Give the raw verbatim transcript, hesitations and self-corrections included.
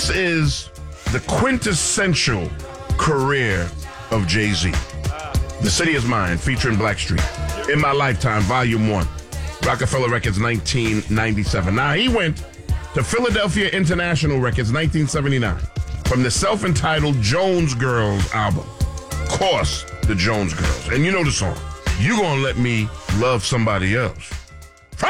This is the quintessential career of Jay-Z. The City Is Mine, featuring Blackstreet. In My Lifetime, Volume one. Rockefeller Records, nineteen ninety-seven. Now, he went to Philadelphia International Records, nineteen seventy-nine, from the self-entitled Jones Girls album. Of course, the Jones Girls. And you know the song. You Gonna Let Me Love Somebody Else.